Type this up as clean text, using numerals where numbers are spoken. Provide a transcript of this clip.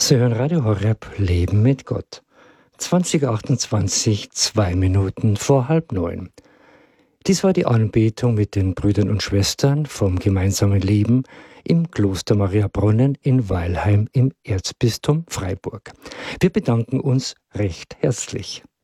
Sie hören Radio Horeb, Leben mit Gott. 20:28, 2 Minuten vor 8:30. Dies war die Anbetung mit den Brüdern und Schwestern vom gemeinsamen Leben im Kloster Mariabrunnen in Weilheim im Erzbistum Freiburg. Wir bedanken uns recht herzlich.